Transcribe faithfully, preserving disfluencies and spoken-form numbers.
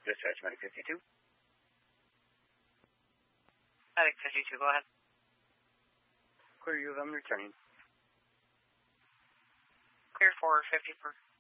Dispatch, Medic fifty-two. Medic fifty-two, go ahead. Clear you, I'm returning. Clear for fifty per